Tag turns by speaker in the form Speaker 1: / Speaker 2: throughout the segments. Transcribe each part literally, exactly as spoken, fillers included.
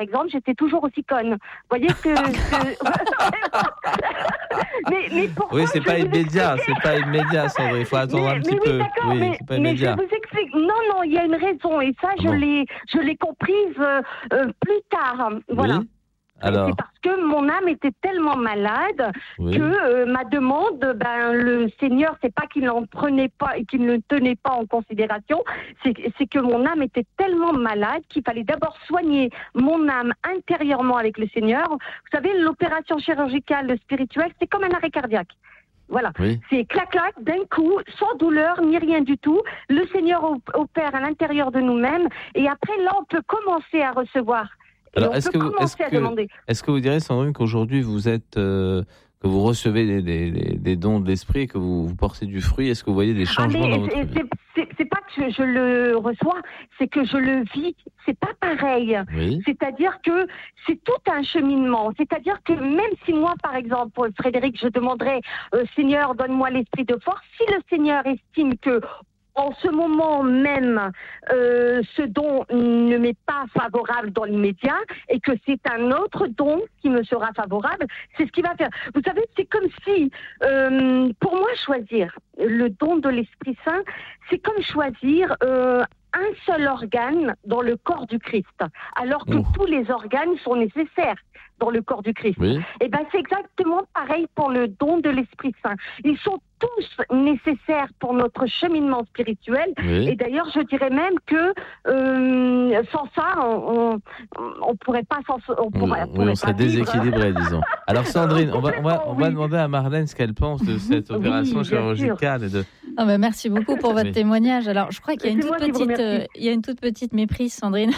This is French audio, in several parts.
Speaker 1: exemple, j'étais toujours aussi conne. Vous voyez que... que... mais, mais pourquoi
Speaker 2: Oui, c'est pas immédiat, c'est pas immédiat, Sandrine. Il faut attendre
Speaker 1: mais,
Speaker 2: un petit
Speaker 1: mais
Speaker 2: peu.
Speaker 1: Oui, d'accord,
Speaker 2: oui,
Speaker 1: mais,
Speaker 2: c'est pas
Speaker 1: mais
Speaker 2: immédiat.
Speaker 1: je vous explique. Non, non, il y a une raison, et ça,
Speaker 2: Ah
Speaker 1: je
Speaker 2: bon.
Speaker 1: l'ai, je l'ai comprise euh, euh, plus tard. Voilà.
Speaker 2: Oui. Alors.
Speaker 1: C'est parce que mon âme était tellement malade
Speaker 2: Oui.
Speaker 1: que euh, ma demande, ben le Seigneur, c'est pas qu'il n'en prenait pas et qu'il ne tenait pas en considération, c'est, c'est que mon âme était tellement malade qu'il fallait d'abord soigner mon âme intérieurement avec le Seigneur. Vous savez, l'opération chirurgicale spirituelle, c'est comme un arrêt cardiaque. Voilà,
Speaker 2: oui.
Speaker 1: C'est clac-clac, d'un coup, sans douleur, ni rien du tout. Le Seigneur opère à l'intérieur de nous-mêmes et après, là, on peut commencer à recevoir.
Speaker 2: Alors, est-ce que, vous, est-ce, que, est-ce que vous direz, Sandrine, qu'aujourd'hui, vous êtes, euh, que vous recevez des, des, des dons de l'esprit, que vous, vous portez du fruit? Est-ce que vous voyez des changements ah, dans votre
Speaker 1: c'est,
Speaker 2: vie?
Speaker 1: c'est, c'est, c'est pas que je, je le reçois, c'est que je le vis. C'est pas pareil.
Speaker 2: Oui.
Speaker 1: C'est-à-dire que c'est tout un cheminement. C'est-à-dire que même si moi, par exemple, Frédéric, je demanderais, euh, Seigneur, donne-moi l'esprit de force, si le Seigneur estime que en ce moment même, euh, ce don ne m'est pas favorable dans l'immédiat et que c'est un autre don qui me sera favorable, c'est ce qui va faire. Vous savez, c'est comme si, euh, pour moi, choisir le don de l'Esprit Saint, c'est comme choisir euh, un seul organe dans le corps du Christ, alors que oh. tous les organes sont nécessaires dans le corps du Christ.
Speaker 2: Oui.
Speaker 1: Et ben c'est exactement pareil pour le don de l'Esprit Saint. Ils sont tous nécessaires pour notre cheminement spirituel.
Speaker 2: Oui.
Speaker 1: Et d'ailleurs, je dirais même que euh, sans ça, on, on, on pourrait pas s'en. On, pourrait,
Speaker 2: oui, on serait déséquilibré, disons. Alors Sandrine, on va, on va, on va oui. demander à Marlène ce qu'elle pense de cette opération oui, chirurgicale. Et de...
Speaker 3: oh ben merci beaucoup pour votre oui. témoignage. Alors, je crois qu'il y a une toute petite, euh, il y a une toute petite méprise, Sandrine.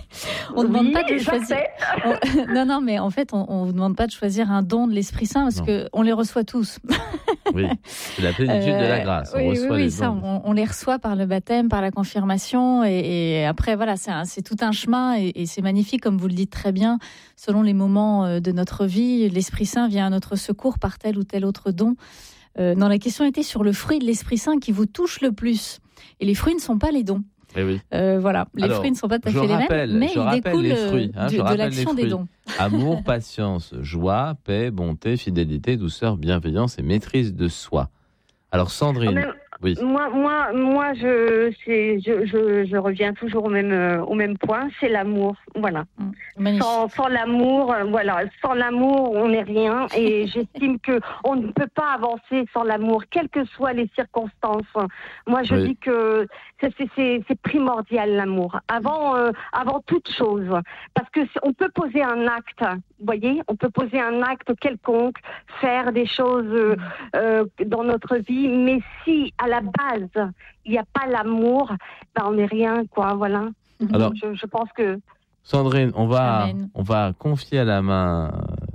Speaker 3: on ne oui, demande pas de choisir. on... non, non, mais en fait, on ne vous demande pas de choisir un don de l'Esprit Saint parce que on les reçoit tous.
Speaker 2: Oui, c'est la plénitude euh, de la grâce. On
Speaker 3: oui,
Speaker 2: reçoit
Speaker 3: oui,
Speaker 2: les
Speaker 3: ça,
Speaker 2: dons.
Speaker 3: On, on les reçoit par le baptême, par la confirmation, et, et après, voilà, c'est, un, c'est tout un chemin, et, et c'est magnifique, comme vous le dites très bien, selon les moments de notre vie, l'Esprit Saint vient à notre secours par tel ou tel autre don. Euh, non, la question était sur le fruit de l'Esprit Saint qui vous touche le plus, et les fruits ne sont pas les dons.
Speaker 2: Eh oui.
Speaker 3: Euh, voilà, les
Speaker 2: Alors,
Speaker 3: fruits ne sont pas tout à fait
Speaker 2: rappelle,
Speaker 3: les mêmes, mais ils découlent
Speaker 2: les fruits, hein,
Speaker 3: du, de l'action des dons.
Speaker 2: Amour, patience, joie, paix, bonté, fidélité, douceur, bienveillance et maîtrise de soi. Alors Sandrine,
Speaker 1: même,
Speaker 2: oui.
Speaker 1: Moi, moi, moi, je, c'est, je, je, je reviens toujours au même, euh, au même point. C'est l'amour, voilà. Mmh. Sans, sans l'amour, euh, voilà, sans l'amour, on n'est rien. Et j'estime que on ne peut pas avancer sans l'amour, quelles que soient les circonstances. Moi, je oui. dis que c'est, c'est, c'est, c'est primordial l'amour, avant, euh, avant toute chose, parce que on peut poser un acte. Vous voyez, on peut poser un acte quelconque, faire des choses euh, euh, dans notre vie, mais si à la base il n'y a pas l'amour, ben on n'est rien, quoi. Voilà. Alors, je, je pense que
Speaker 2: Sandrine, on va, on va confier à la main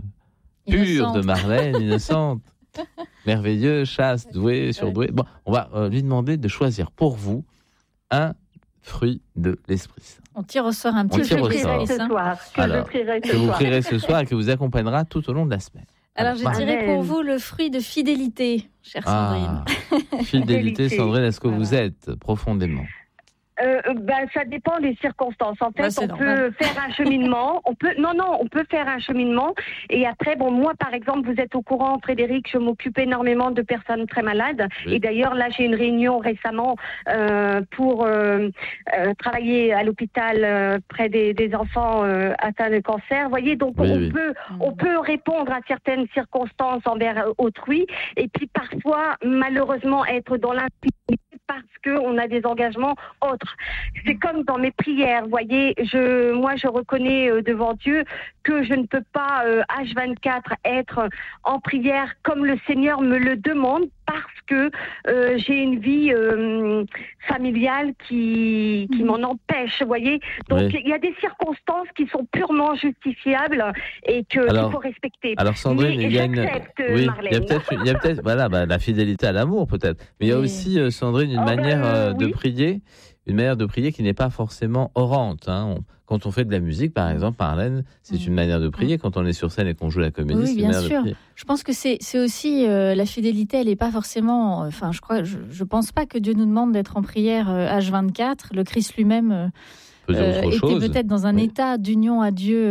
Speaker 2: pure innocente. de Marlène, innocente, merveilleuse, chaste, douée, surdouée. Bon, on va euh, lui demander de choisir pour vous un fruit de l'Esprit Saint.
Speaker 3: On tire au sort un petit
Speaker 1: fruit
Speaker 3: de l'Esprit
Speaker 1: Saint. Que,
Speaker 2: Alors,
Speaker 1: je ce
Speaker 2: que vous prierez ce soir et que vous accompagnera tout au long de la semaine.
Speaker 3: Alors, je dirais pour vous le fruit de fidélité, chère Sandrine.
Speaker 2: Ah, fidélité, Sandrine, est-ce que voilà. vous êtes profondément ?
Speaker 1: Euh, ben, ça dépend des circonstances. En fait, ouais, on
Speaker 3: normal.
Speaker 1: peut faire un cheminement. On peut, non, non, on peut faire un cheminement. Et après, bon, moi, par exemple, vous êtes au courant, Frédéric, je m'occupe énormément de personnes très malades. Oui. Et d'ailleurs, là, j'ai une réunion récemment euh, pour euh, euh, travailler à l'hôpital euh, près des, des enfants euh, atteints de cancer. Vous voyez, donc oui, on oui. peut, on peut répondre à certaines circonstances envers autrui. Et puis parfois, malheureusement, être dans l'impunité parce qu'on a des engagements autres. C'est comme dans mes prières, vous voyez, je, moi je reconnais euh, devant Dieu que je ne peux pas euh, H vingt-quatre être en prière comme le Seigneur me le demande parce que euh, j'ai une vie euh, familiale qui, qui mmh. m'en empêche, vous voyez. Donc il oui. y a des circonstances qui sont purement justifiables et que,
Speaker 2: alors,
Speaker 1: qu'il faut respecter.
Speaker 2: Alors Sandrine,
Speaker 1: mais
Speaker 2: il y a une... Oui, il y a peut-être, il y a peut-être voilà, bah, la fidélité à l'amour peut-être, mais il y a oui. aussi, euh, Sandrine, une oh, manière euh, de oui. prier, une manière de prier qui n'est pas forcément orante. Hein. On, quand on fait de la musique, par exemple, Marlène, c'est mmh. une manière de prier. Quand on est sur scène et qu'on joue la comédie,
Speaker 3: oui,
Speaker 2: c'est une
Speaker 3: bien
Speaker 2: manière
Speaker 3: sûr.
Speaker 2: de prier.
Speaker 3: Je pense que c'est, c'est aussi euh, la fidélité. Elle n'est pas forcément. Enfin, je crois, je, je pense pas que Dieu nous demande d'être en prière euh, H vingt-quatre. Le Christ lui-même euh, euh, était chose. peut-être dans un oui. état d'union à Dieu.